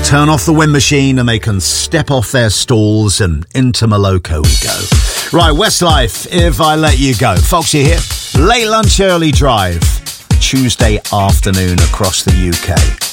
turn off the wind machine and they can step off their stalls and into Moloko we go. Right, Westlife, If I Let You Go. Foxy here, late lunch, early drive, Tuesday afternoon across the UK.